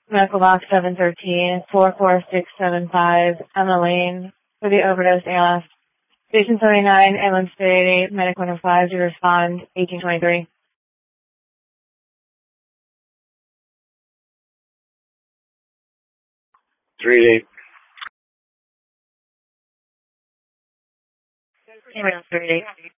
Medical box 713-44675, Emma Lane, for the overdose ALF. Station 79, ambulance 388, medic 105 to respond, 1823. 388. Ambulance 388.